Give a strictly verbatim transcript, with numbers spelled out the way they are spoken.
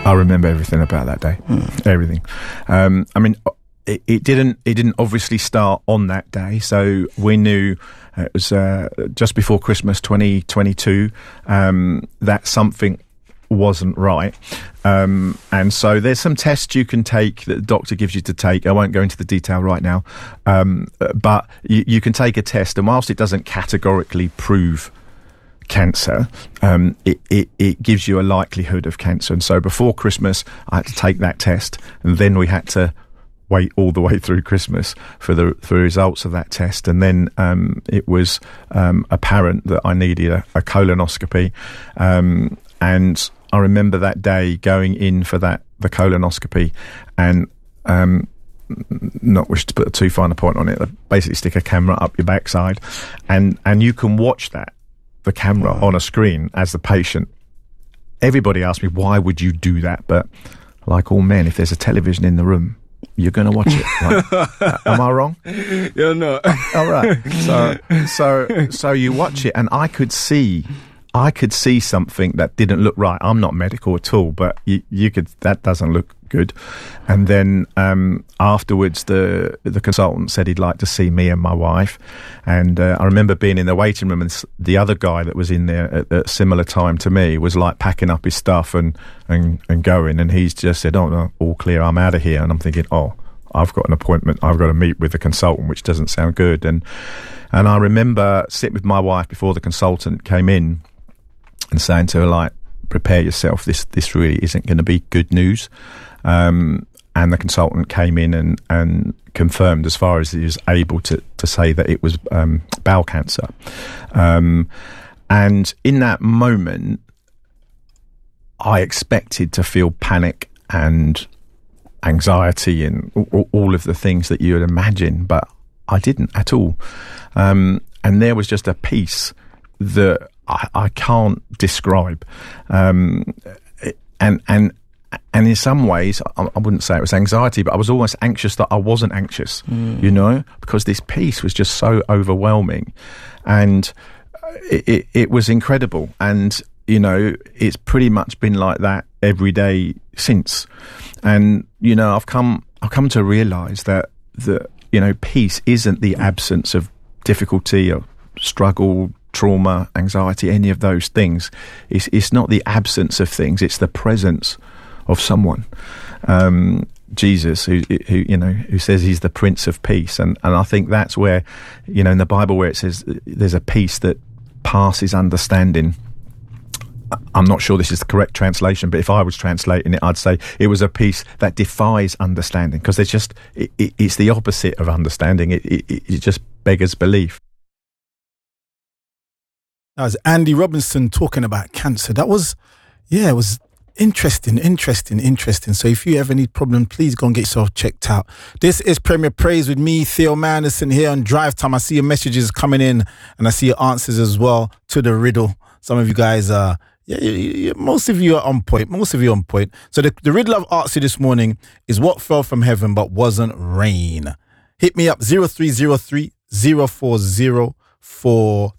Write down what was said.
I remember everything about that day. Mm. Everything. Um, I mean, it, it didn't. It didn't obviously start on that day. So we knew it was uh, just before Christmas, twenty twenty-two, um, that something wasn't right. Um, and so there's some tests you can take that the doctor gives you to take. I won't go into the detail right now, um, but you, you can take a test, and whilst it doesn't categorically prove cancer, um, it, it, it gives you a likelihood of cancer. And so before Christmas, I had to take that test, and then we had to wait all the way through Christmas for the for the results of that test. And then um, it was um, apparent that I needed a, a colonoscopy. Um, and I remember that day going in for that the colonoscopy, and um, not wish to put a too fine a point on it, basically stick a camera up your backside, and and you can watch that the camera wow. on a screen as the patient. Everybody asked me, why would you do that? But like all men, if there's a television in the room, you're going to watch it. Right? Am I wrong? You're not. All right. So, so, so you watch it, and I could see, I could see something that didn't look right. I'm not medical at all, but you, you could. That doesn't look good. And then um, afterwards, the the consultant said he'd like to see me and my wife. And uh, I remember being in the waiting room, and the other guy that was in there at a similar time to me was like packing up his stuff and and, and going. And he's just said, "Oh no, all clear. I'm out of here." And I'm thinking, "Oh, I've got an appointment. I've got to meet with the consultant," which doesn't sound good. And and I remember sitting with my wife before the consultant came in and saying to her, like, "Prepare yourself. This this really isn't going to be good news." Um, and the consultant came in and, and confirmed, as far as he was able to, to say, that it was um, bowel cancer. Um, and in that moment, I expected to feel panic and anxiety and all, all of the things that you would imagine, but I didn't at all. Um, and there was just a peace that I, I can't describe. Um, and and and in some ways, I, I wouldn't say it was anxiety, but I was almost anxious that I wasn't anxious, mm. you know, because this peace was just so overwhelming, and it, it, it was incredible. And you know, it's pretty much been like that every day since. And you know, I've come I've come to realise that that you know, peace isn't the absence of difficulty or struggle, trauma, anxiety, any of those things. It's, it's not the absence of things, it's the presence of someone. Um, Jesus, who, who, you know, who says he's the Prince of Peace. And, and I think that's where, you know, in the Bible where it says there's a peace that passes understanding. I'm not sure this is the correct translation, but if I was translating it, I'd say it was a peace that defies understanding, because there's just, it, it, it's the opposite of understanding. It, it, it just beggars belief. That was Andy Robinson talking about cancer. That was, yeah, it was interesting, interesting, interesting. So if you ever need problem, please go and get yourself checked out. This is Premier Praise with me, Theo Manderson, here on Drive Time. I see your messages coming in, and I see your answers as well to the riddle. Some of you guys are, yeah, yeah, yeah, most of you are on point. Most of you are on point. So the, the riddle I've asked you this morning is, what fell from heaven but wasn't rain? Hit me up, zero three zero three, zero four zero four